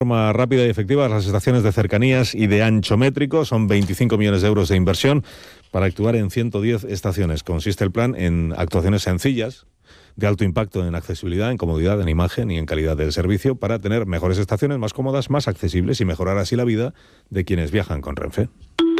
Forma rápida y efectiva las estaciones de cercanías y de ancho métrico. Son 25 millones de euros de inversión para actuar en 110 estaciones. Consiste el plan en actuaciones sencillas, de alto impacto en accesibilidad, en comodidad, en imagen y en calidad del servicio, para tener mejores estaciones, más cómodas, más accesibles y mejorar así la vida de quienes viajan con Renfe.